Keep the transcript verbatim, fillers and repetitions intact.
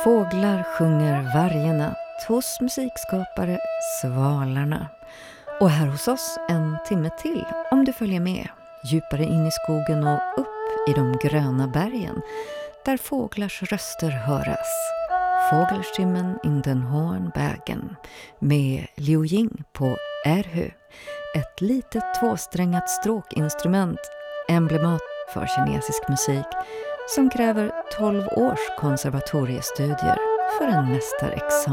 Fåglar sjunger varje natt hos musikskapare Svalarna. Och här hos oss en timme till om du följer med. Djupare in i skogen och upp i de gröna bergen där fåglars röster höras. Fågelstimmen in den hohen Bergen med Liu Ying på erhu. Ett litet tvåsträngat stråkinstrument, emblemat för kinesisk musik, som kräver tolv års konservatoriestudier för en mästarexamen.